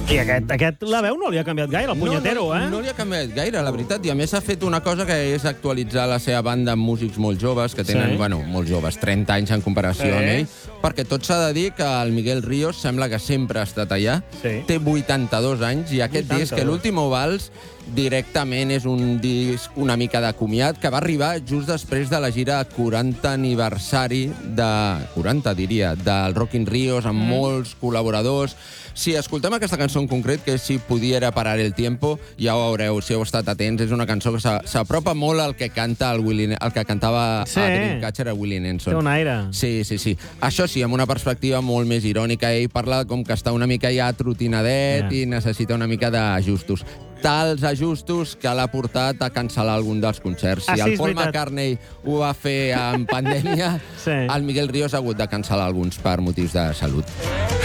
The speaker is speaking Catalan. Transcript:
I aquest la veu no li ha canviat gaire, el punyetero, No li ha canviat gaire, la veritat. I a més ha fet una cosa que és actualitzar la seva banda amb músics molt joves, que tenen, molt joves, 30 anys en comparació amb ell, perquè tot s'ha de dir que el Miguel Ríos sembla que sempre ha estat allà. Té 82 anys i aquest disc, l'Último Vals, directament és un disc una mica de comiat que va arribar just després de la gira 40 aniversari de... 40, diria, del Rock in Ríos, amb molts col·laboradors. Si escoltem aquesta cançó en concret, que és Si pudiera parar el tiempo, ja ho veureu, si heu estat atents, és una cançó que s'apropa molt al que canta el que cantava a Dreamcatcher, el Willie Nelson. Té un aire. Sí. Això sí, amb una perspectiva molt més irònica. Ell parla com que està una mica ja trotinadet i necessita una mica d'ajustos. Tals ajustos que l'ha portat a cancel·lar algun dels concerts. Si el Paul McCartney ho va fer en pandèmia, el Miguel Ríos ha hagut de cancel·lar alguns per motius de salut.